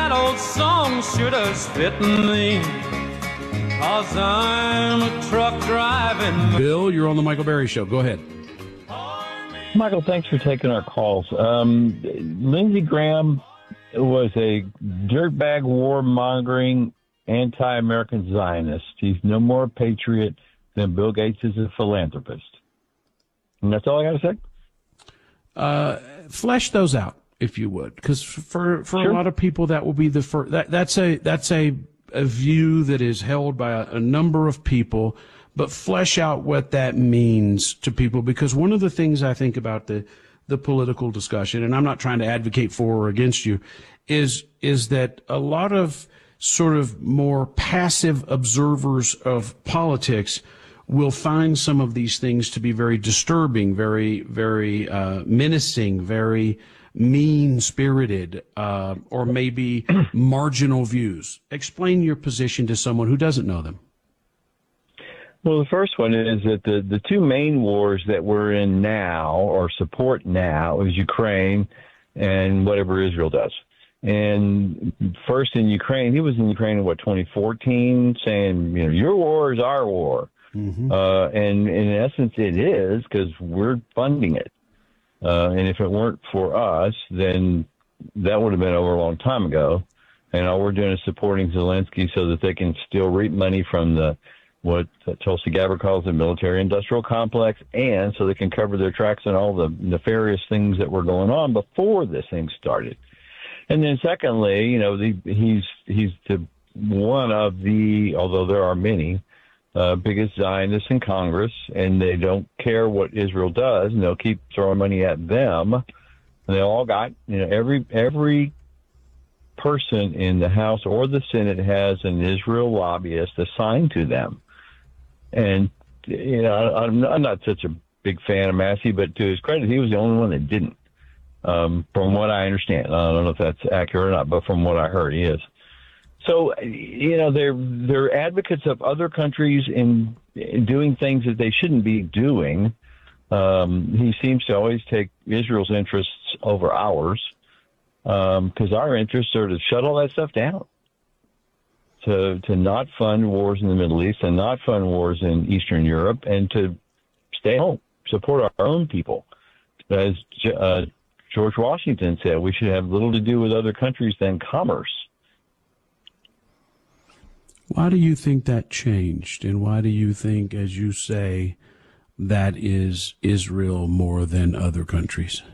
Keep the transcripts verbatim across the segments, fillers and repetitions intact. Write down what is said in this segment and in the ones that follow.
that old song sure does fit me, 'cause I'm a truck driving. Bill, you're on the Michael Berry Show. Go ahead. Michael, thanks for taking our calls. Um, Lindsey Graham was a dirtbag, warmongering, anti-American Zionist. He's no more a patriot than Bill Gates is a philanthropist. And that's all I got to say. Uh, flesh those out, if you would, because for for Sure. a lot of people that will be the first. That, that's a that's a a view that is held by a, a number of people. But flesh out what that means to people, because one of the things I think about the the political discussion, and I'm not trying to advocate for or against you, is is that a lot of sort of more passive observers of politics will find some of these things to be very disturbing, very, very uh, menacing, very mean-spirited, uh, or maybe marginal views. Explain your position to someone who doesn't know them. Well, the first one is that the, the two main wars that we're in now, or support now, is Ukraine and whatever Israel does. And first in Ukraine, he was in Ukraine in, what, twenty fourteen, saying, you know, your war is our war. Mm-hmm. Uh, and in essence, it is, because we're funding it. Uh, and if it weren't for us, then that would have been over a long time ago. And all we're doing is supporting Zelensky so that they can still reap money from the what Tulsi Gabbard calls the military-industrial complex, and so they can cover their tracks on all the nefarious things that were going on before this thing started. And then secondly, you know, the, he's he's the one of the, although there are many, uh, biggest Zionists in Congress, and they don't care what Israel does, and they'll keep throwing money at them. And they all got, you know, every every person in the House or the Senate has an Israel lobbyist assigned to them. And, you know, I'm, I'm not such a big fan of Massey, but to his credit, he was the only one that didn't, um, from what I understand. I don't know if that's accurate or not, but from what I heard, he is. So, you know, they're they're advocates of other countries in, in doing things that they shouldn't be doing. Um, he seems to always take Israel's interests over ours, because um, our interests are to shut all that stuff down. To, to not fund wars in the Middle East and not fund wars in Eastern Europe, and to stay home, support our own people. As uh, George Washington said, we should have little to do with other countries than commerce. Why do you think that changed? And why do you think, as you say, that is Israel more than other countries?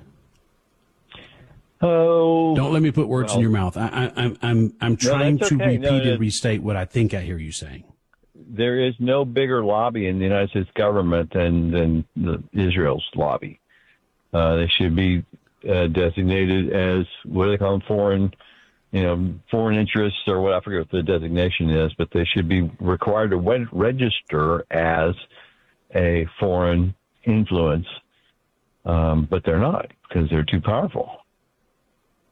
Oh, don't let me put words well, in your mouth. I, I, I'm I'm I'm trying no, to okay. repeat no, and restate what I think I hear you saying. There is no bigger lobby in the United States government than than the, Israel's lobby. Uh, they should be uh, designated as, what do they call them, foreign, you know, foreign interests, or what, I forget what the designation is, but they should be required to re- register as a foreign influence. Um, but they're not, because they're too powerful.